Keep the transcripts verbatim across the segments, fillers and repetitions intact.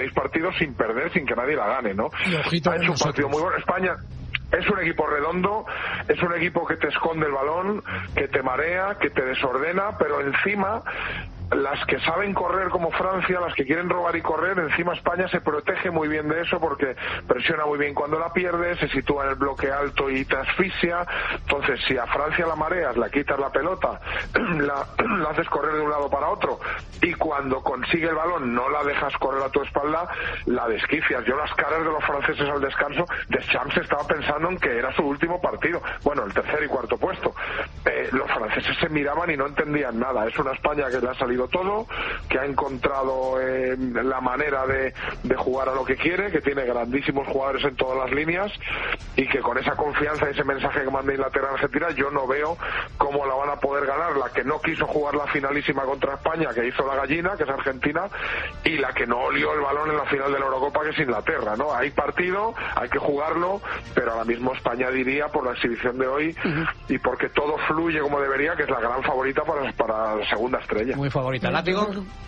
seis partidos sin perder, sin que nadie la gane, ¿no? Ha hecho un partido muy bueno. España es un equipo redondo, es un equipo que te esconde el balón, que te marea, que te desordena, pero encima las que saben correr como Francia, las que quieren robar y correr, encima España se protege muy bien de eso porque presiona muy bien cuando la pierde, se sitúa en el bloque alto y te asfixia. Entonces, si a Francia la mareas, la quitas la pelota, la, la haces correr de un lado para otro y cuando consigue el balón no la dejas correr a tu espalda, la desquicias. Yo las caras de los franceses al descanso, Deschamps estaba pensando en que era su último partido, bueno, el tercer y cuarto puesto. Eh, los franceses se miraban y no entendían nada. Es una España que le ha salido todo, que ha encontrado eh, la manera de, de jugar a lo que quiere, que tiene grandísimos jugadores en todas las líneas y que con esa confianza y ese mensaje que manda Inglaterra a Argentina, yo no veo cómo la van a poder ganar. La que no quiso jugar la finalísima contra España, que hizo la gallina, que es Argentina, y la que no olió el balón en la final de la Eurocopa, que es Inglaterra, ¿no? Hay partido, hay que jugarlo, pero ahora mismo España, diría, por la exhibición de hoy uh-huh. y porque todo fluye como debería, que es la gran favorita para, para la segunda estrella. Muy favorita. ¿Látigo?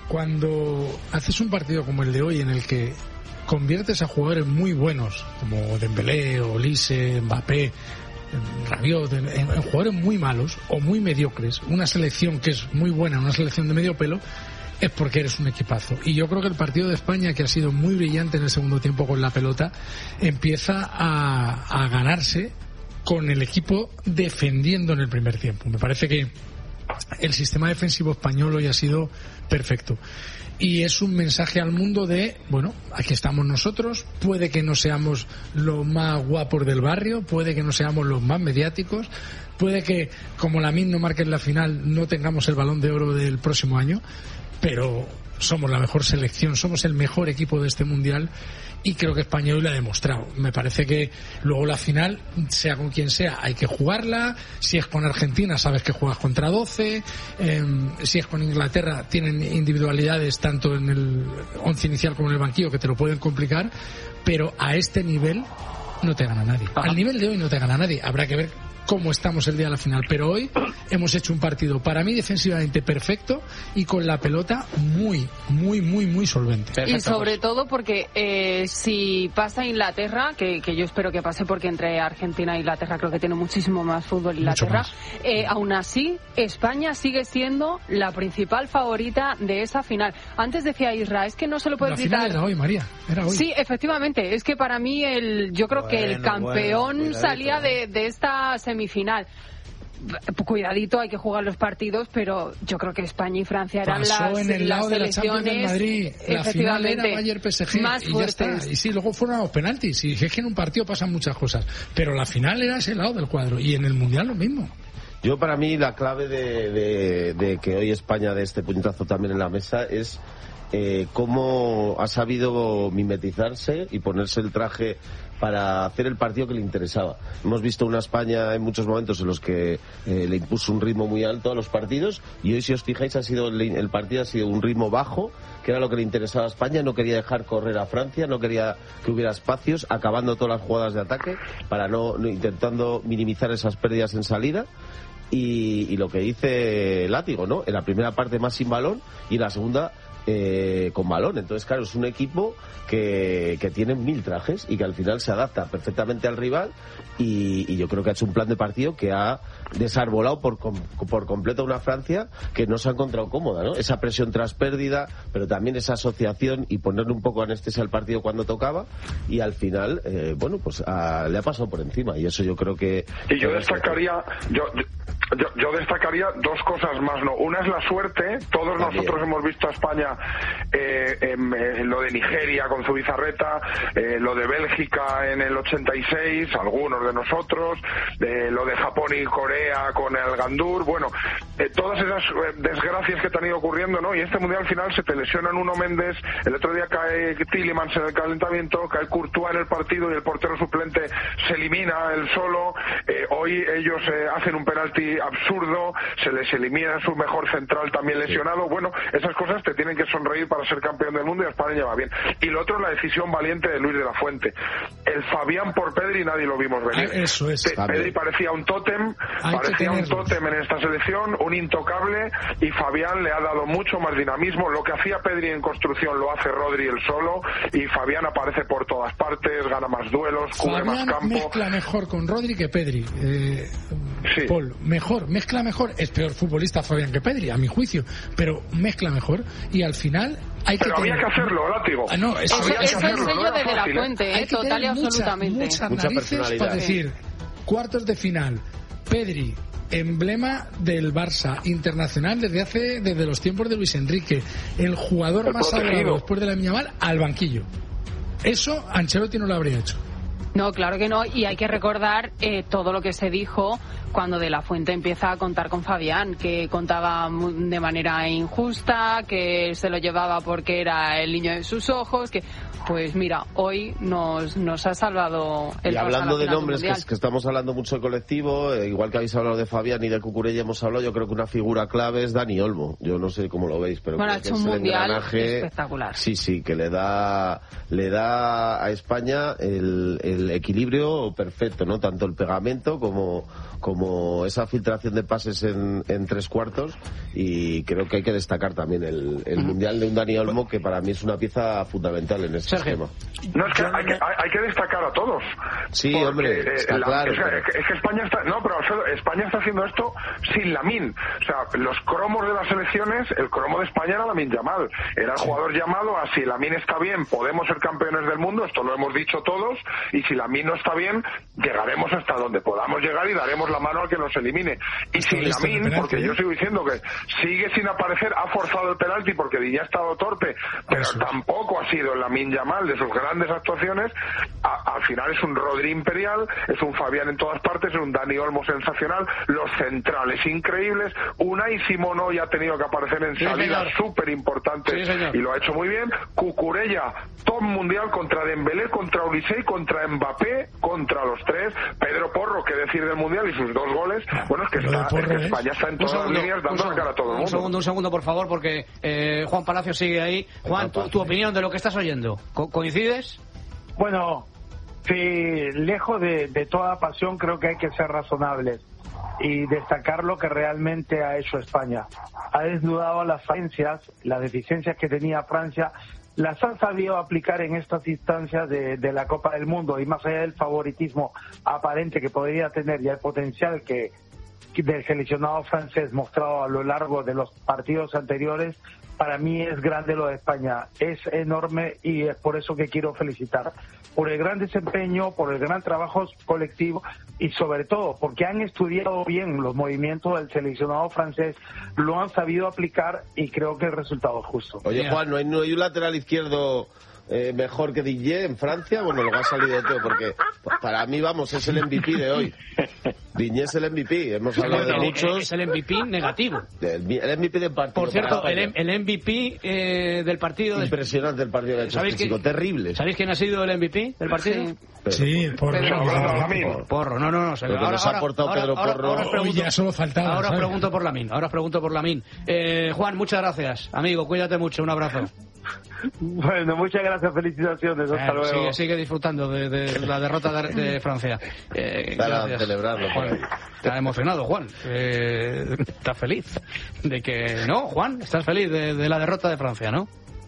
Cuando haces un partido como el de hoy en el que conviertes a jugadores muy buenos como Dembélé, Olise, Mbappé, Rabiot, en, en, en jugadores muy malos o muy mediocres, una selección que es muy buena, una selección de medio pelo, es porque eres un equipazo. Y yo creo que el partido de España, que ha sido muy brillante en el segundo tiempo con la pelota, empieza a, a ganarse con el equipo defendiendo en el primer tiempo. Me parece que el sistema defensivo español hoy ha sido perfecto y es un mensaje al mundo de, bueno, aquí estamos nosotros, puede que no seamos los más guapos del barrio, puede que no seamos los más mediáticos, puede que como Lamine no marque en la final no tengamos el Balón de Oro del próximo año, pero somos la mejor selección, somos el mejor equipo de este mundial y creo que España hoy lo ha demostrado. Me parece que luego la final, sea con quien sea, hay que jugarla. Si es con Argentina, sabes que juegas contra doce. Eh, si es con Inglaterra, tienen individualidades tanto en el once inicial como en el banquillo que te lo pueden complicar, pero a este nivel no te gana nadie. Ajá. Al nivel de hoy no te gana nadie. Habrá que ver cómo estamos el día de la final, pero hoy hemos hecho un partido para mí defensivamente perfecto y con la pelota muy, muy, muy, muy solvente. Perfecto, y sobre pues. todo porque eh, si pasa Inglaterra, que, que yo espero que pase porque entre Argentina e Inglaterra creo que tiene muchísimo más fútbol Inglaterra, más. Eh, aún así España sigue siendo la principal favorita de esa final. Antes decía Isra, es que no se lo puede gritar. La final era hoy, María, era hoy. Sí, efectivamente, es que para mí el, yo creo bueno, que el campeón bueno, salía de, de esta semifinal. Cuidadito, hay que jugar los partidos, pero yo creo que España y Francia eran Pasó las, en el lado las de la Champions del Madrid. La final era Bayern P S G más y ya está. Y sí, luego fueron a los penaltis. Y es que en un partido pasan muchas cosas, pero la final era ese lado del cuadro y en el Mundial lo mismo. Yo, para mí, la clave de, de, de que hoy España dé este puñetazo también en la mesa es eh, cómo ha sabido mimetizarse y ponerse el traje para hacer el partido que le interesaba. Hemos visto una España en muchos momentos en los que eh, le impuso un ritmo muy alto a los partidos y hoy, si os fijáis, ha sido el, el partido ha sido un ritmo bajo, que era lo que le interesaba a España. No quería dejar correr a Francia, no quería que hubiera espacios, acabando todas las jugadas de ataque para no, no intentando minimizar esas pérdidas en salida. Y, y lo que dice Látigo, ¿no? En la primera parte más sin balón y en la segunda eh, con balón. Entonces, claro, es un equipo que, que tiene mil trajes y que al final se adapta perfectamente al rival y, y yo creo que ha hecho un plan de partido que ha desarbolado por, por completo una Francia que no se ha encontrado cómoda, ¿no? Esa presión tras pérdida, pero también esa asociación y ponerle un poco anestesia al partido cuando tocaba y al final, eh, bueno, pues a, le ha pasado por encima y eso yo creo que... Y yo destacaría... yo, yo... Yo, yo destacaría dos cosas más, ¿no? Una es la suerte. Todos También. nosotros hemos visto a España eh, en, en lo de Nigeria con Zubizarreta, eh, lo de Bélgica en el ochenta y seis, algunos de nosotros, eh, lo de Japón y Corea con el Gandur. Bueno, eh, todas esas eh, desgracias que te han ido ocurriendo, ¿no? Y este mundial al final se te lesiona Nuno Méndez, el otro día cae Tielemans en el calentamiento, cae Courtois en el partido y el portero suplente se elimina él solo. Eh, hoy ellos eh, hacen un penalti absurdo, se les elimina su mejor central también lesionado. Bueno, esas cosas te tienen que que sonreír para ser campeón del mundo y a España va bien. Y lo otro, la decisión valiente de Luis de la Fuente. El Fabián por Pedri nadie lo vimos venir. Ah, eso es. Pe- Pedri parecía un tótem, Hay parecía un tótem en esta selección, un intocable, y Fabián le ha dado mucho más dinamismo. Lo que hacía Pedri en construcción lo hace Rodri él solo, y Fabián aparece por todas partes, gana más duelos, cubre Fabián más campo. Mezcla mejor con Rodri que Pedri. Eh, sí. Paul, mejor, mezcla mejor. Es peor futbolista Fabián que Pedri, a mi juicio, pero mezcla mejor, y al final hay pero que había tener... que hacerlo, látigo. Ah, no, eso, había eso que es el hacerlo, sello no de De La fácil, Fuente, Hay ¿eh? que Total y tener mucha, absolutamente. muchas Mucha narices personalidad. para decir, cuartos de final, Pedri, emblema del Barça, internacional desde hace desde los tiempos de Luis Enrique, el jugador El más protegido. adorado después de la Yamal, al banquillo. Eso Ancelotti no lo habría hecho. No, claro que no, y hay que recordar eh, todo lo que se dijo cuando De La Fuente empieza a contar con Fabián, que contaba de manera injusta, que se lo llevaba porque era el niño de sus ojos, que pues mira, hoy nos, nos ha salvado el Y paso hablando a la de final nombres, del que, Mundial. es- que estamos hablando mucho de colectivo, eh, igual que habéis hablado de Fabián y de Cucurella hemos hablado, yo creo que una figura clave es Dani Olmo. Yo no sé cómo lo veis, pero Bueno, creo ha que hecho es un el mundial engranaje- espectacular. Sí, sí, que le da le da a España el, el equilibrio perfecto, ¿no? Tanto el pegamento como como esa filtración de pases en, en tres cuartos, y creo que hay que destacar también el, el mundial de un Dani Olmo, que para mí es una pieza fundamental en este Sergio. esquema. No, es que hay, que hay, hay que destacar a todos. Sí, Porque, hombre, eh, está la- claro, Es que, pero- es que España está... No, pero Alfredo, España está haciendo esto sin Lamine. O sea, los cromos de las elecciones, el cromo de España era Lamine Yamal. Era el jugador llamado a, si Lamine está bien, podemos ser campeones del mundo, esto lo hemos dicho todos, y si Lamine no está bien, llegaremos hasta donde podamos llegar y daremos la mano al que nos elimine. Y Hasta sin el este de Lamine, penalti, porque ¿eh? yo sigo diciendo que sigue sin aparecer, ha forzado el penalti porque ya ha estado torpe, pero Eso es. tampoco ha sido el Lamine Yamal de sus grandes actuaciones. A- al final es un Rodri imperial, es un Fabián en todas partes, es un Dani Olmo sensacional, los centrales increíbles, Unai Simón hoy ha tenido que aparecer en Sí, salidas señor. súper importantes Sí, señor. y lo ha hecho muy bien. Cucurella, top mundial contra Dembélé, contra Ulisei, contra Mbappé, contra los tres. Pedro Porro, qué decir del mundial y sus dos goles. Bueno, es que, Lo de está, Porro, es que ¿eh? España está en Un todas segundo, las líneas un dando la segundo, cara a todo el un mundo. segundo, un segundo, por favor, porque eh, Juan Palacio sigue ahí. Juan, tu, tu opinión de lo que estás oyendo, ¿Co- ¿coincides? Bueno, sí, lejos de, de toda pasión, creo que hay que ser razonables y destacar lo que realmente ha hecho España. Ha desnudado las falencias, las deficiencias que tenía Francia, las han sabido aplicar en estas instancias de, de la Copa del Mundo, y más allá del favoritismo aparente que podría tener y el potencial que del seleccionado francés mostrado a lo largo de los partidos anteriores, para mí es grande lo de España, es enorme, y es por eso que quiero felicitar por el gran desempeño, por el gran trabajo colectivo y sobre todo porque han estudiado bien los movimientos del seleccionado francés, lo han sabido aplicar y creo que el resultado es justo. Oye, Mira. Juan, ¿no hay, no hay un lateral izquierdo eh, mejor que Digne en Francia? Bueno, lo ha salido todo, porque pa- para mí, vamos, es el M V P de hoy. Digne es el M V P, hemos hablado de Bueno, muchos. es el M V P negativo. El, el M V P del partido. Por cierto, para el, España. el M V P eh, del partido... de- Impresionante el partido que ha hecho ¿Sabéis este chico, que- terrible. ¿Sabéis quién ha sido el M V P del partido? Sí. Pero- Sí, por Pedro Hablando de Lamine. Porro, no, no, no. Lo que nos ha aportado Pedro Porro. Ahora os pregunto, Hoy ya solo faltaba, ahora os ¿sabes? pregunto por Lamine, ahora os pregunto por Lamine. Eh, Juan, muchas gracias. Amigo, cuídate mucho, un abrazo. Bueno, muchas gracias, felicitaciones, hasta Eh, luego. sigue, sigue disfrutando de, de la derrota de, de Francia. Eh, Para gracias. celebrarlo, Juan, por ahí. está emocionado, Juan. Eh, estás feliz de que... No, Juan, estás feliz de, de la derrota de Francia, ¿no?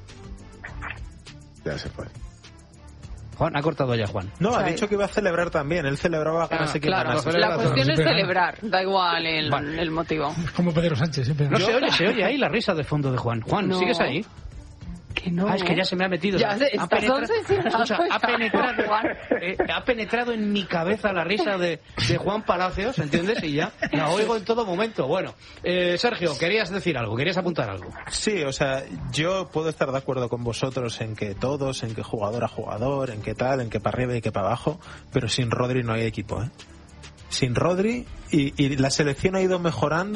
Ya se fue. Juan, ha cortado ya, Juan. No, ha Sí. dicho que iba a celebrar también. Él celebraba que no Ah, sé quién Claro, ganase. celebra la todo, cuestión es siempre gana. celebrar, da igual el, Vale. el motivo. Es como Pedro Sánchez siempre. No Yo- se oye, se oye ahí la risa de fondo de Juan. Juan, No. ¿sigues ahí? Que no. Ah, es que ya se me ha metido. Ya se- ha, estás obsesionado escucha, ha ya, penetrado, Juan. eh, ha penetrado en mi cabeza la risa de, de Juan Palacios, ¿entiendes? Y ya la oigo en todo momento. Bueno, eh, Sergio, querías decir algo, querías apuntar algo. Sí, o sea, yo puedo estar de acuerdo con vosotros en que todos, en que jugador a jugador, en que tal, en que para arriba y que para abajo, pero sin Rodri no hay equipo, ¿eh? Sin Rodri, y, y la selección ha ido mejorando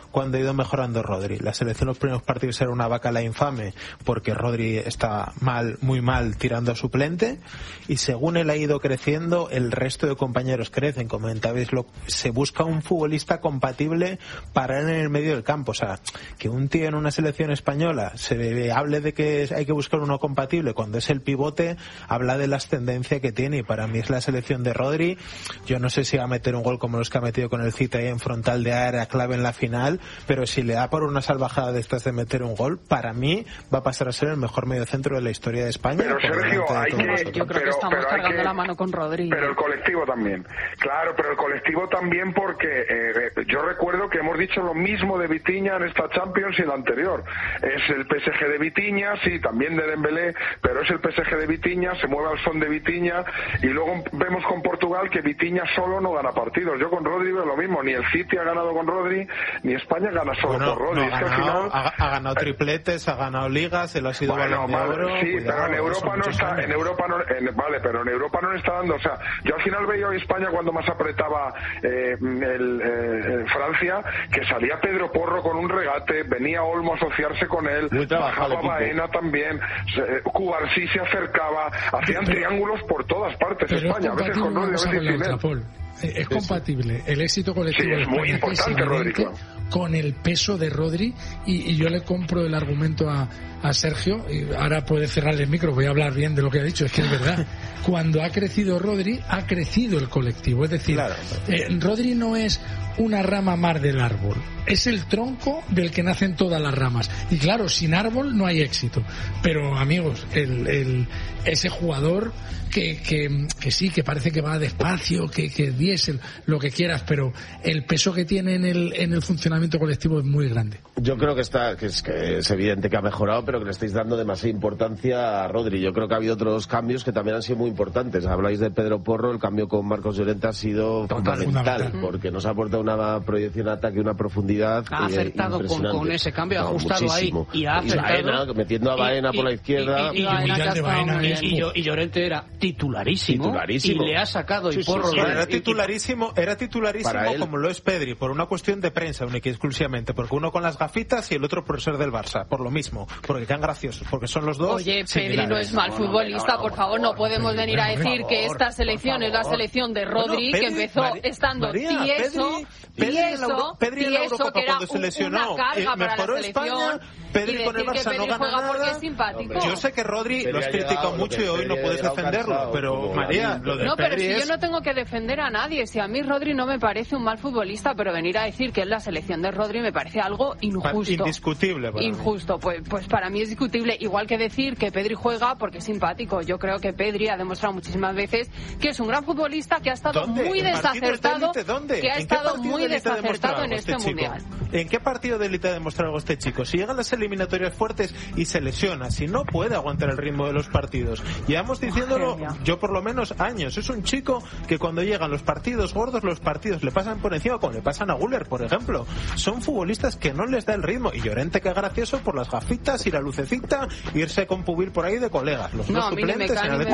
cuando ha ido mejorando Rodri. La selección los primeros partidos era una bacala infame porque Rodri está mal, muy mal, tirando a suplente, y según él ha ido creciendo, el resto de compañeros crecen. Comentabais, lo, se busca un futbolista compatible para él en el medio del campo. O sea, que un tío en una selección española se hable de que hay que buscar uno compatible cuando es el pivote, habla de la ascendencia que tiene, y para mí es la selección de Rodri. Yo no sé si va a meter un gol como los que ha metido con el City ahí en frontal de área clave en la final, pero si le da por una salvajada de estas de meter un gol, para mí va a pasar a ser el mejor mediocentro de la historia de España. Pero Sergio, hay que, yo creo pero, que estamos pero cargando que, la mano con Rodri. Pero el colectivo también. Claro, pero el colectivo también porque eh, yo recuerdo que hemos dicho lo mismo de Vitinha en esta Champions y en la anterior. Es el P S G de Vitinha, sí, también de Dembélé, pero es el P S G de Vitinha, se mueve al son de Vitinha, y luego vemos con Portugal que Vitinha solo no gana partidos. Yo con Rodri veo lo mismo, ni el City ha ganado con Rodri, ni España gana solo bueno, con Rodri. No, es que ha, ganado, al final... ha, ha ganado tripletes, ha ganado ligas, se lo ha sido bueno, Balón vale, de Oro. sí, cuidado, pero en Europa no está, años. en Europa no, en, vale, pero en Europa no le está dando, o sea, yo al final veía a España cuando más apretaba eh, el, eh, Francia, que salía Pedro Porro con un regate, venía Olmo a asociarse con él, bajaba Baena también, Cubarsí se acercaba, hacían pero, triángulos por todas partes pero España, a veces con Rodri, a veces sin él. Es compatible el éxito colectivo sí, es de muy importante, Rodri, claro, con el peso de Rodri, y, y yo le compro el argumento a, a Sergio, y ahora puede cerrarle el micro, voy a hablar bien de lo que ha dicho, es que es verdad. Cuando ha crecido Rodri, ha crecido el colectivo, es decir, claro. eh, Rodri no es una rama más del árbol, es el tronco del que nacen todas las ramas, y claro, sin árbol no hay éxito, pero amigos, el, el, ese jugador que, que, que sí, que parece que va despacio, que, que diésel, lo que quieras, pero el peso que tiene en el, en el funcionamiento colectivo es muy grande. Yo creo que está, que es, que es evidente que ha mejorado, pero que le estáis dando demasiada importancia a Rodri. Yo creo que ha habido otros cambios que también han sido muy importantes. Habláis de Pedro Porro, el cambio con Marcos Llorente ha sido Total, fundamental, fundamental, porque nos ha aportado una proyección de ataque, una profundidad. Ha acertado con, con ese cambio, ha ajustado muchísimo. ahí y ha acertado. Y Baena, metiendo a Baena y, por la izquierda. Y, y, y, y, Baena, y, y, y Llorente era titularísimo, titularísimo. Y le ha sacado sí, y Porro. Sí, sí, era titularísimo, era titularísimo como lo es Pedri, por una cuestión de prensa, única y exclusivamente, porque uno con las gafitas y el otro por ser del Barça, por lo mismo, porque quedan graciosos, porque son los dos. Oye, Pedri no es mal futbolista, por favor, no podemos venir a decir que esta selección es la selección de Rodri, que empezó estando tieso, tieso, tieso, que era una carga para la selección. Pedri con el Barça no gana nada. Es simpático. Yo sé que Rodri lo has criticado mucho y hoy no puedes defenderlo, pero María, lo de No, pero Pedri si es... yo no tengo que defender a nadie, si a mí Rodri no me parece un mal futbolista, pero venir a decir que es la selección de Rodri me parece algo injusto. Indiscutible. Para Injusto, mí. Pues, pues para mí es discutible, igual que decir que Pedri juega porque es simpático. Yo creo que Pedri ha demostrado muchísimas veces que es un gran futbolista, que ha estado ¿Dónde? muy desacertado, ¿Dónde? que ha estado muy desacertado en este, este mundial. ¿En qué partido de élite ha demostrado algo este chico? Si llegan las eliminatorias fuertes y se lesiona, si no puede aguantar el ritmo de los partidos. Llevamos diciéndolo, oh, yo por lo menos años. Es un chico que cuando llegan los partidos gordos, los partidos le pasan por encima, como le pasan a Güler, por ejemplo. Son futbolistas que no les da el ritmo. Y Llorente, que es gracioso por las gafitas y la lucecita, irse con Pubil por ahí de colegas. Los no, dos suplentes en el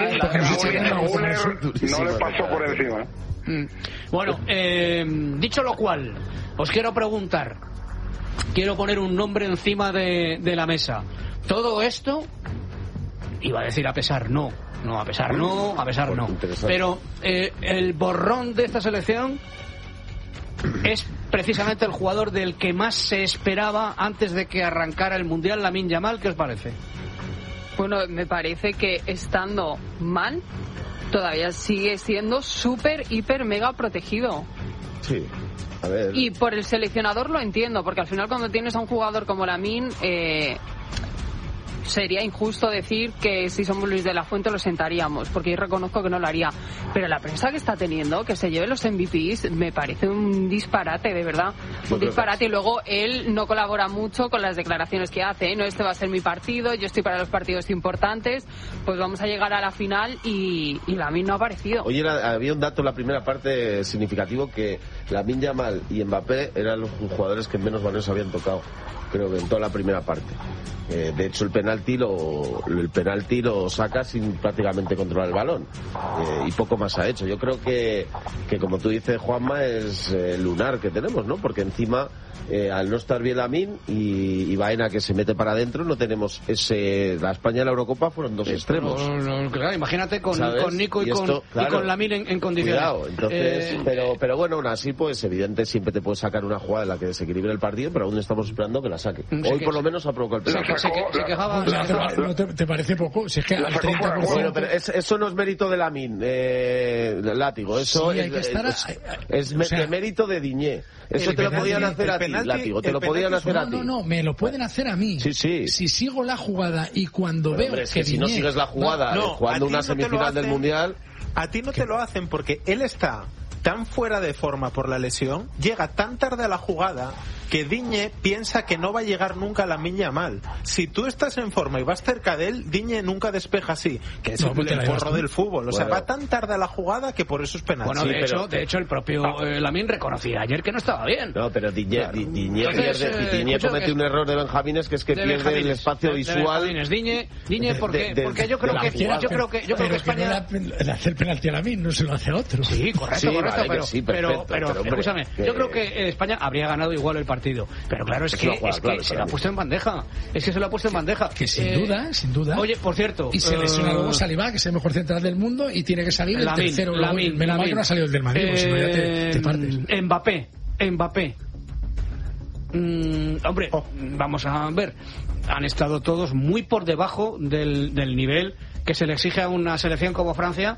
no le pasó por encima. Mm. Bueno, eh, dicho lo cual, os quiero preguntar, quiero poner un nombre encima de, de la mesa. Todo esto, iba a decir a pesar, no, no, a pesar no, a pesar no. Pero eh, el borrón de esta selección es precisamente el jugador del que más se esperaba antes de que arrancara el Mundial, Lamine Yamal. ¿Qué os parece? Bueno, me parece que estando mal, todavía sigue siendo súper, hiper, mega protegido. Sí. A ver. Y por el seleccionador lo entiendo, porque al final cuando tienes a un jugador como Lamine, eh, sería injusto decir que si somos Luis de la Fuente lo sentaríamos, porque yo reconozco que no lo haría. Pero la prensa que está teniendo, que se lleve los M V Ps, me parece un disparate, de verdad. Un disparate. Y luego él no colabora mucho con las declaraciones que hace, ¿eh? No, este va a ser mi partido, yo estoy para los partidos importantes, pues vamos a llegar a la final y, y Lamine no ha aparecido. Oye, era, había un dato en la primera parte significativo, que Lamine Yamal y Mbappé eran los jugadores que menos balones habían tocado, creo que en toda la primera parte. Eh, de hecho, el penalti penalti lo el penalti lo saca sin prácticamente controlar el balón eh, y poco más ha hecho. Yo creo que, que como tú dices, Juanma, es el eh, lunar que tenemos, ¿no? Porque encima eh, al no estar bien Lamine y, y Baena que se mete para adentro, no tenemos ese... La España y la Eurocopa fueron dos extremos. No, no, claro, imagínate con, con Nico y, y, esto, con, claro, y con Lamine en, en condiciones. Cuidado, entonces, eh, pero, pero bueno, aún así, pues evidente, siempre te puedes sacar una jugada en la que desequilibre el partido, pero aún estamos esperando que la saque. Hoy por lo menos ha provocado el penalti. Se, se, se quejaba... ¿No te, te parece poco? Si es que al treinta por ciento... Bueno, pero es, eso no es mérito de Lamine, eh, Látigo. Eso sí, es, es, a... es, es o sea, mérito de Diñé. Eso te lo podían hacer a ti, Látigo. Te lo podían hacer a ti. No, no, me lo pueden hacer a mí. Sí, sí. Si sigo la jugada y cuando pero, veo hombre, es que, que si no sigues la jugada no, jugando una semifinal del Mundial... A ti no te lo hacen porque él está tan fuera de forma por la lesión, llega tan tarde a la jugada que Diñe piensa que no va a llegar nunca a Lamine Yamal. Si tú estás en forma y vas cerca de él, Diñe nunca despeja así, que es no, el, el porro del fútbol. O bueno. sea, va tan tarde a la jugada que por eso es penal. Bueno, sí, de, pero... hecho, de hecho, el propio eh, Lamine reconocía ayer que no estaba bien. No, pero Diñe, claro. Diñe, Entonces, pierde, eh, Diñe comete que un error de Benjamines, que es que pierde Benjamines, el espacio de, visual. De Diñe, Diñe porque, de, de, porque yo creo que yo creo que yo creo que España que no le hace el penalti a Lamine, no se lo hace a otro. Sí, correcto, sí, correcto, vale, pero, sí, pero, perfecto, pero, pero hombre, escúchame, que... yo creo que España habría ganado igual el partido, pero claro, es, es que, jugada, es que claro, se lo ha puesto en bandeja, es que se lo ha puesto en bandeja. Que sin eh, duda, sin duda. Oye, por cierto, y se lesiona uh, luego Saliba, que es el mejor central del mundo, y tiene que salir el Lamine, tercero. Lamine, menos mal que no ha salido el del Madrid, eh, pues si no ya te, te partes. Mbappé, Mbappé. Mm, hombre, oh. vamos a ver, han estado todos muy por debajo del, del nivel que se le exige a una selección como Francia,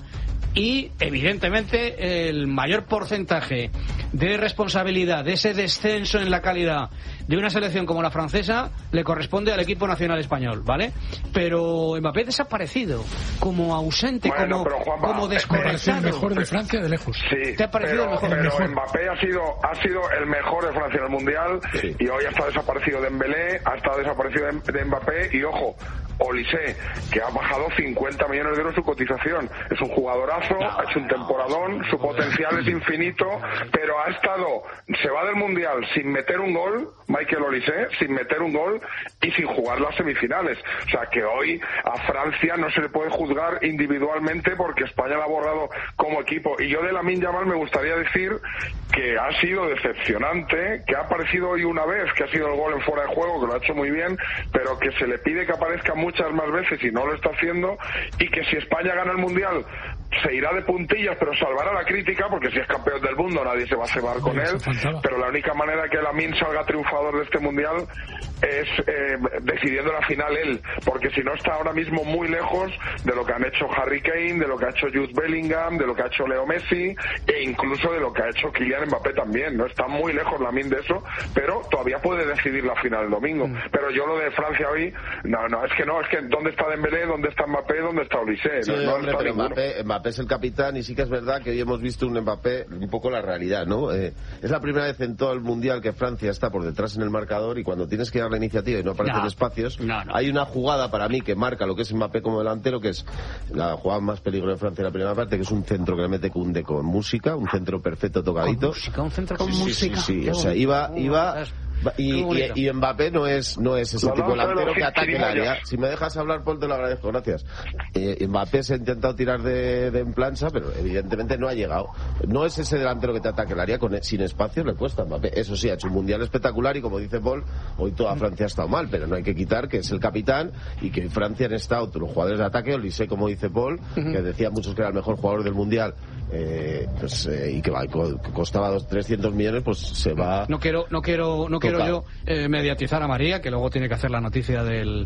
y evidentemente el mayor porcentaje de responsabilidad de ese descenso en la calidad de una selección como la francesa le corresponde al equipo nacional español, ¿vale? Pero Mbappé ha desaparecido, como ausente, bueno, como, pero Juanma, como desconectado. El mejor de Francia de lejos. Sí, ¿te ha parecido pero, el mejor? pero el mejor? Mbappé ha sido ha sido el mejor de Francia en el Mundial, sí. Y hoy ha estado desaparecido Dembélé, ha estado desaparecido de Mbappé, y ojo, Olise, que ha bajado cincuenta millones de euros su cotización. Es un jugadorazo, no, ha hecho un temporadón, su potencial es infinito, pero ha estado, se va del Mundial sin meter un gol, Michael Olise, sin meter un gol y sin jugar las semifinales. O sea que hoy a Francia no se le puede juzgar individualmente porque España la ha borrado como equipo. Y yo de Lamine Yamal me gustaría decir que ha sido decepcionante, que ha aparecido hoy una vez, que ha sido el gol en fuera de juego, que lo ha hecho muy bien, pero que se le pide que aparezca muchas más veces y no lo está haciendo, y que si España gana el Mundial se irá de puntillas, pero salvará la crítica, porque si es campeón del mundo nadie se va a cebar con él, pero la única manera que Lamine salga triunfador de este Mundial es eh, decidiendo la final él, porque si no está ahora mismo muy lejos de lo que han hecho Harry Kane, de lo que ha hecho Jude Bellingham, de lo que ha hecho Leo Messi, e incluso de lo que ha hecho Kylian Mbappé también. No está muy lejos Lamine de eso, pero todavía puede decidir la final el domingo. Mm. Pero yo lo de Francia hoy, no, no, es que no, es que ¿dónde está Dembélé? ¿Dónde está Mbappé? ¿Dónde está Olise? Sí, no, no hombre, está pero Mbappé, Mbappé es el capitán, y sí que es verdad que hoy hemos visto un Mbappé un poco la realidad, ¿no? Eh, es la primera vez en todo el Mundial que Francia está por detrás en el marcador, y cuando tienes que dar la iniciativa y no aparecen no, espacios, no, no. hay una jugada para mí que marca lo que es Mbappé como delantero, que es la jugada más peligrosa de Francia en la primera parte, que es un centro que le mete Koundé con música, un centro perfecto tocadito. ¿Con música? ¿Un centro con sí, música? Sí, sí, sí. O sea, iba... iba Y, y, y Mbappé no es no es ese no, tipo de no, delantero que ataque el área. Si me dejas hablar, Paul, te lo agradezco, gracias. Eh, Mbappé se ha intentado tirar de, de en plancha, pero evidentemente no ha llegado. No es ese delantero que te ataque el área, con, sin espacio le cuesta a Mbappé. Eso sí, ha hecho un mundial espectacular, y como dice Paul, hoy toda Francia ha estado mal, pero no hay que quitar que es el capitán, y que en Francia han estado los jugadores de ataque, Olise, como dice Paul, uh-huh. que decía muchos que era el mejor jugador del mundial, eh, pues, eh, y que, va, que costaba dos, trescientos millones, pues se va. No quiero, no quiero, no quiero yo eh, mediatizar a María, que luego tiene que hacer la noticia del,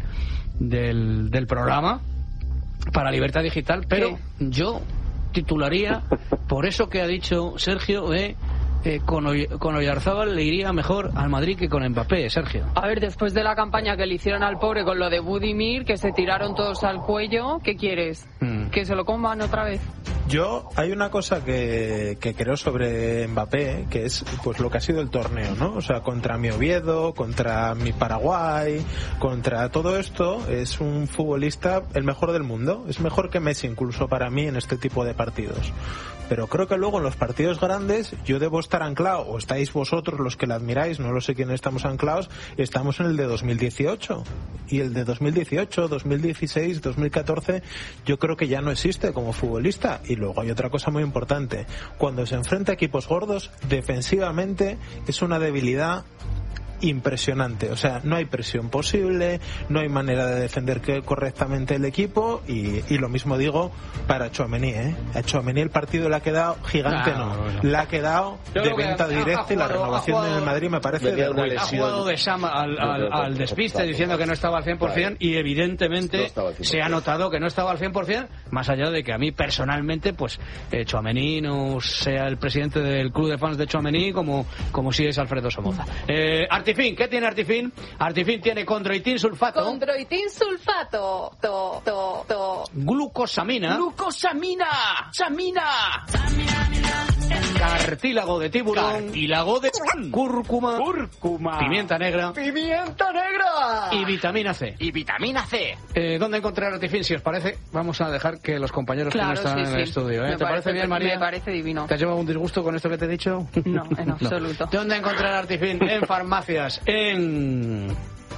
del, del programa para Libertad Digital, pero ¿qué? Yo titularía por eso que ha dicho Sergio de eh, con, Oy- con Oyarzábal le iría mejor al Madrid que con Mbappé, Sergio. A ver, después de la campaña que le hicieron al pobre con lo de Budimir, que se tiraron todos al cuello, ¿qué quieres? Mm. ¿Que se lo coman otra vez? Yo, hay una cosa que, que creo sobre Mbappé, que es pues lo que ha sido el torneo, ¿no? O sea, contra mi Oviedo, contra mi Paraguay, contra todo esto, es un futbolista el mejor del mundo. Es mejor que Messi incluso para mí en este tipo de partidos. Pero creo que luego en los partidos grandes yo debo estar anclado, o estáis vosotros los que la admiráis, no lo sé quién estamos anclados, estamos en el de dos mil dieciocho. Y el de dos mil dieciocho, dos mil dieciséis, dos mil catorce, yo creo que ya no existe como futbolista. Y luego hay otra cosa muy importante. Cuando se enfrenta a equipos gordos, defensivamente es una debilidad impresionante, o sea, no hay presión posible, no hay manera de defender que correctamente el equipo y, y lo mismo digo para Tchouaméni, ¿eh? A Tchouaméni el partido le ha quedado gigante, no, no, no. le ha quedado Yo de venta directa y la renovación en el Madrid me parece de una ha jugado de Sam al, al, al despiste diciendo que no estaba al cien por ciento y evidentemente no se ha notado que no estaba al cien por ciento, más allá de que a mí personalmente pues eh, Tchouaméni no sea el presidente del club de fans de Tchouaméni como, como si es Alfredo Somoza. eh, Artifin, ¿qué tiene Artifin? Artifin tiene condroitin sulfato. Condroitin sulfato. To, to, to. Glucosamina. Glucosamina. Samina. Cartílago de tiburón. Cartílago de cúrcuma. Cúrcuma. Pimienta negra. Pimienta negra. Y vitamina C. Y vitamina C. Eh, ¿Dónde encontrar Artifin? Si os parece, vamos a dejar que los compañeros Claro, que no están sí, en sí. el estudio. ¿eh? Me ¿Te parece, parece bien, María? Me parece divino. ¿Te has llevado un disgusto con esto que te he dicho? No, en absoluto. No. ¿Dónde encontrar Artifin? En farmacias. En...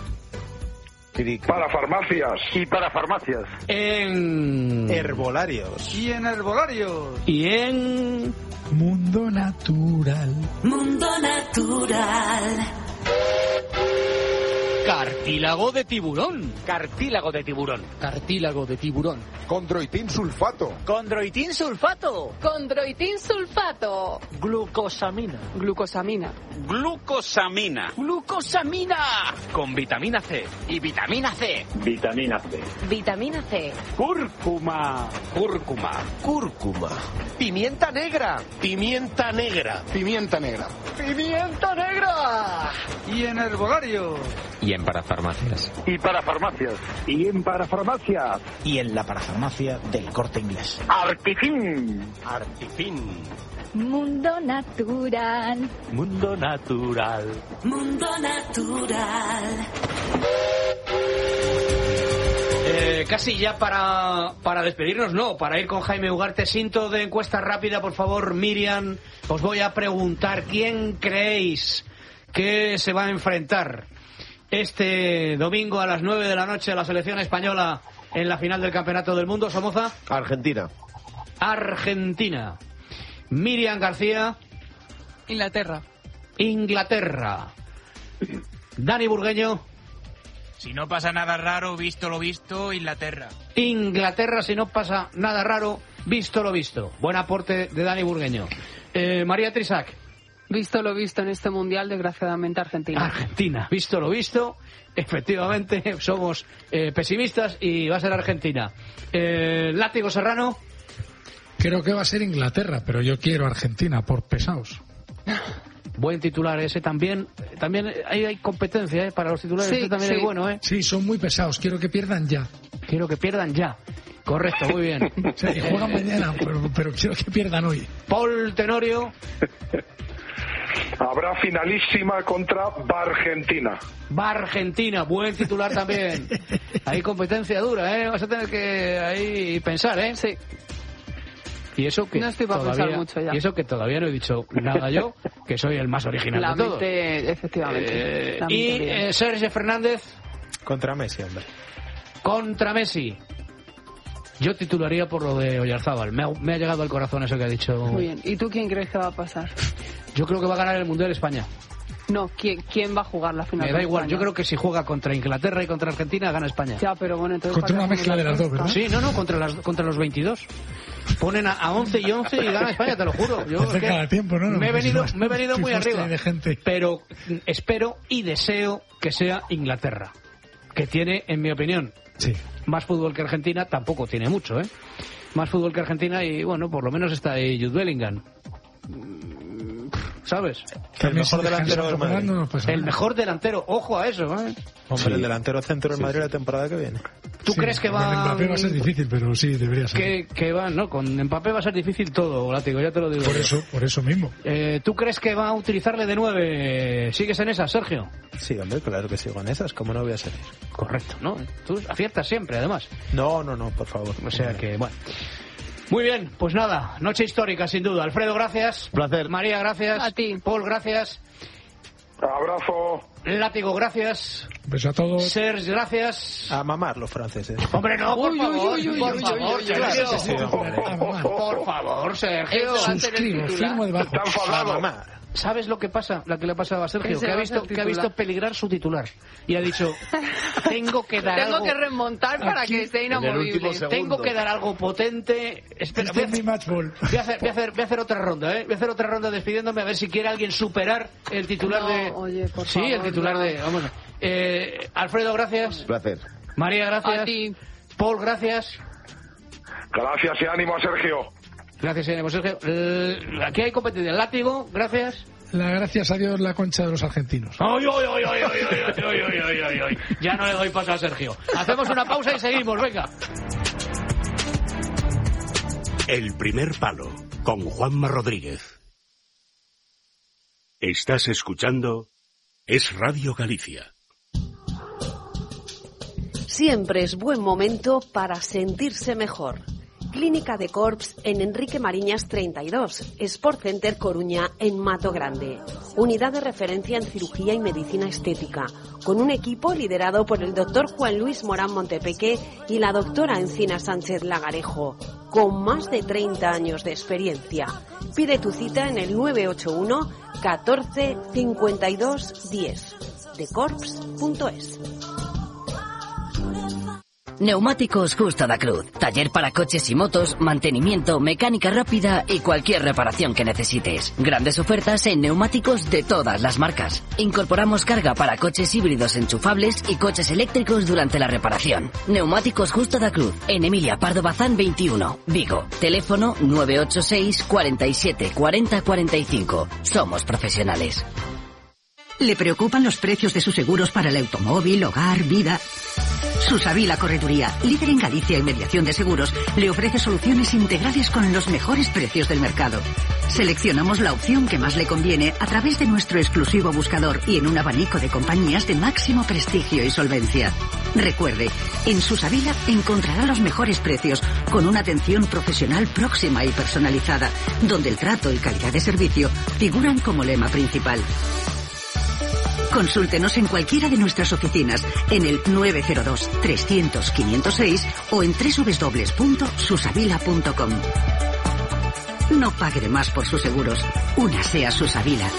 Para farmacias. Y para farmacias. En... herbolarios. Y en herbolarios. Y en... Mundo Natural. Mundo Natural. Cartílago de tiburón. Cartílago de tiburón. Cartílago de tiburón. Condroitin sulfato. Condroitin sulfato. Condroitin sulfato. Glucosamina. Glucosamina. Glucosamina. Glucosamina. Con vitamina C. Y vitamina C. Vitamina C. Vitamina C. Cúrcuma. Cúrcuma. Cúrcuma. Pimienta negra. Pimienta negra. Pimienta negra. Pimienta negra. Y en herbolarios. Y en parafarmacias. Y para farmacias. Y en para farmacias. Y en la parafarmacia del Corte Inglés. Artifin. Artifin. Mundo Natural. Mundo natural. Mundo Natural. Eh, casi ya para, para despedirnos, no, para ir con Jaime Ugarte. Cinto de encuesta rápida, por favor, Miriam. Os voy a preguntar, ¿quién creéis que se va a enfrentar este domingo a las nueve de la noche a la selección española en la final del Campeonato del Mundo? Somoza. Argentina. Argentina. Miriam García. Inglaterra. Inglaterra. Dani Burgueño. Si no pasa nada raro, visto lo visto, Inglaterra. Inglaterra, si no pasa nada raro, visto lo visto. Buen aporte de Dani Burgueño. Eh, María Trisac. Visto lo visto en este mundial, desgraciadamente Argentina. Argentina, visto lo visto, efectivamente somos eh, pesimistas y va a ser Argentina. Eh, Látigo Serrano. Creo que va a ser Inglaterra, pero yo quiero Argentina por pesados. Buen titular ese también. También hay, hay competencia ¿eh? para los titulares. Sí, este también sí. es bueno, ¿eh? Sí, son muy pesados. Quiero que pierdan ya. Quiero que pierdan ya. Correcto, muy bien. O sea, y juegan mañana, pero, pero quiero que pierdan hoy. Paul Tenorio. Habrá finalísima contra Argentina. Va Argentina, buen titular también. Hay competencia dura, ¿eh? Vas a tener que ahí pensar, ¿eh? Sí. Y eso que No estoy para todavía, pensar mucho ya. Y eso que todavía no he dicho nada yo, que soy el más original La de todos. mente, efectivamente. Eh, La y mente bien. eh, Sergio Fernández Contra Messi, hombre. contra Messi. Yo titularía por lo de Oyarzábal. Me ha, me ha llegado al corazón eso que ha dicho. Muy bien. ¿Y tú quién crees que va a pasar? Yo creo que va a ganar el Mundial España. No, ¿quién, quién va a jugar la final? Me da con igual, España? yo creo que si juega contra Inglaterra y contra Argentina, gana España. Ya, pero bueno, entonces... Contra ¿para una qué mezcla de las dos, ¿verdad? Sí, no, no, contra, las, contra los veintidós. Ponen a, a once y once y gana España, te lo juro. Yo Hace es que cada tiempo, ¿no? me he venido, me he venido muy Fuiste arriba. de gente. Pero espero y deseo que sea Inglaterra, que tiene, en mi opinión, Sí. más fútbol que Argentina. Tampoco tiene mucho, ¿eh? Más fútbol que Argentina y, bueno, por lo menos está ahí Jude Bellingham. ¿Sabes? El mejor delantero del Madrid. No nos pasa El nada. mejor delantero, ojo a eso, ¿eh? Hombre, Sí. el delantero centro del Madrid la temporada que viene. ¿Tú sí, crees que va...? Con Mbappé va a ser difícil, pero sí, debería ser. Que, que va, no, con Mbappé va a ser difícil todo, Látigo, ya te lo digo. Por yo. eso, por eso mismo. Eh, ¿Tú crees que va a utilizarle de nueve? ¿Sigues en esa, Sergio? Sí, hombre, claro que sigo en esas, ¿cómo no voy a seguir? Correcto, ¿no? Tú aciertas siempre, además. No, no, no, por favor. O sea que, bueno... Muy bien, pues nada, noche histórica sin duda. Alfredo, gracias. Placer. María, gracias. A ti. Paul, gracias. Abrazo. Látigo, gracias. Beso a todos. Serge, gracias. A mamar los franceses. Hombre, no, por Uy, favor, uy, uy, por uy, favor, uy, uy, Sergio. Sí, sí, hombre. Por favor, Sergio. Eso va a ser el Suscribo, titular. firmo debajo. Está enfadado. A mamar. ¿Sabes lo que pasa? Lo que le ha pasado a Sergio, Ese que ha va a visto ser que ha titular. visto peligrar su titular y ha dicho, tengo que dar Tengo algo, que remontar para Aquí, que esté en el inamovible. último segundo. tengo que dar algo potente. Espera, Este voy a es mi hacer- match ball. Voy a, hacer, voy, a hacer, voy a hacer otra ronda, ¿eh? Voy a hacer otra ronda despidiéndome a ver si quiere alguien superar el titular No, de... oye, por sí, favor, el titular no. de... Vamos. Eh, Alfredo, gracias. Placer. María, gracias. A ti. Paul, gracias. Gracias y ánimo a Sergio. Gracias, señor Sergio. Eh, aquí hay competencia. Látigo, gracias. La gracias a Dios la concha de los argentinos. Ay, ay, ay, ay, ay, ay, ay, ay, ay, ay, ay. Ya no le doy paso a Sergio. Hacemos una pausa y seguimos, venga. El primer palo, con Juanma Rodríguez. Estás escuchando Es Radio Galicia. Siempre es buen momento para sentirse mejor. Clínica de Corps en Enrique Mariñas treinta y dos, Sport Center Coruña en Mato Grande. Unidad de referencia en cirugía y medicina estética, con un equipo liderado por el doctor Juan Luis Morán Montepeque y la doctora Encina Sánchez Lagarejo, con más de treinta años de experiencia. Pide tu cita en el nueve ocho uno catorce cincuenta y dos diez, de corps punto es. Neumáticos Justo da Cruz. Taller para coches y motos, mantenimiento, mecánica rápida y cualquier reparación que necesites. Grandes ofertas en neumáticos de todas las marcas. Incorporamos carga para coches híbridos enchufables y coches eléctricos durante la reparación. Neumáticos Justo da Cruz. En Emilia Pardo Bazán veintiuno, Vigo. Teléfono nueve ocho seis cuarenta y siete cuarenta cuarenta y cinco. Somos profesionales. ¿Le preocupan los precios de sus seguros para el automóvil, hogar, vida? Susavila Correduría, líder en Galicia en mediación de seguros, le ofrece soluciones integrales con los mejores precios del mercado. Seleccionamos la opción que más le conviene a través de nuestro exclusivo buscador y en un abanico de compañías de máximo prestigio y solvencia. Recuerde, en Susavila encontrará los mejores precios con una atención profesional próxima y personalizada, donde el trato y calidad de servicio figuran como lema principal. Consúltenos en cualquiera de nuestras oficinas en el nueve cero dos trescientos quinientos seis o en doble u doble u doble u punto susavila punto com. No pague de más por sus seguros. Únase a Susavila.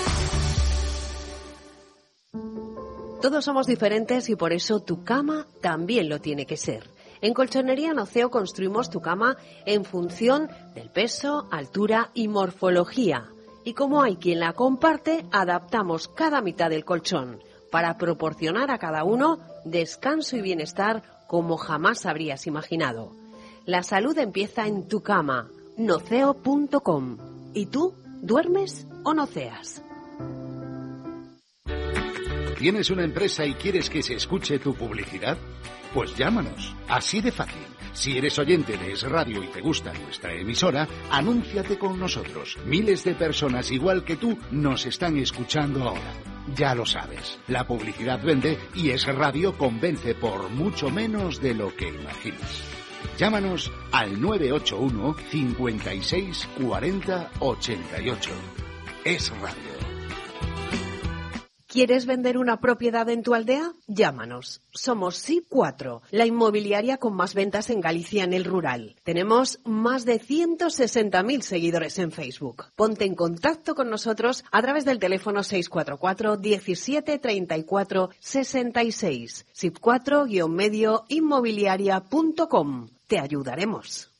Todos somos diferentes y por eso tu cama también lo tiene que ser. En Colchonería Noceo construimos tu cama en función del peso, altura y morfología. Y como hay quien la comparte, adaptamos cada mitad del colchón para proporcionar a cada uno descanso y bienestar como jamás habrías imaginado. La salud empieza en tu cama, noceo punto com. ¿Y tú, duermes o noceas? ¿Tienes una empresa y quieres que se escuche tu publicidad? Pues llámanos, así de fácil. Si eres oyente de Es Radio y te gusta nuestra emisora, anúnciate con nosotros. Miles de personas igual que tú nos están escuchando ahora. Ya lo sabes, la publicidad vende y Es Radio convence por mucho menos de lo que imaginas. Llámanos al nueve ocho uno cincuenta y seis cuarenta ochenta y ocho. Es Radio. ¿Quieres vender una propiedad en tu aldea? Llámanos. Somos S I P cuatro, la inmobiliaria con más ventas en Galicia en el rural. Tenemos más de ciento sesenta mil seguidores en Facebook. Ponte en contacto con nosotros a través del teléfono seis cuatro cuatro diecisiete treinta y cuatro sesenta y seis. S I P cuatro guion medio inmobiliaria punto com. Te ayudaremos.